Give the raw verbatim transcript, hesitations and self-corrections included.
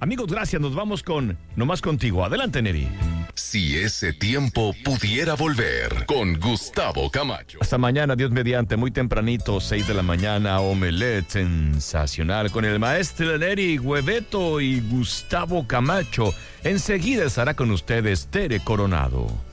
Amigos, gracias. Nos vamos con Nomás Contigo. Adelante, Neri. Si ese tiempo pudiera volver, con Gustavo Camacho. Hasta mañana, Dios mediante, muy tempranito, seis de la mañana, omelette sensacional con el maestro Neri Hueveto y Gustavo Camacho. Enseguida estará con ustedes Tere Coronado.